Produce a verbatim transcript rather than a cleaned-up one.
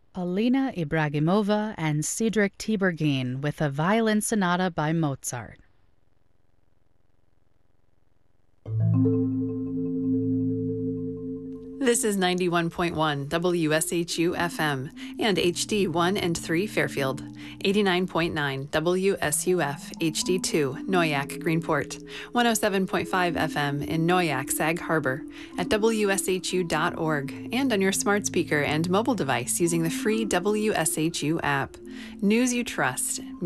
Alina Ibragimova and Cedric Tiberghien with a violin sonata by Mozart. This is ninety-one point one W S H U F M and H D one and three Fairfield, eighty-nine point nine W S U F H D two Noyak Greenport, one oh seven point five F M in Noyak Sag Harbor, at W S H U dot org, and on your smart speaker and mobile device using the free W S H U app. News you trust.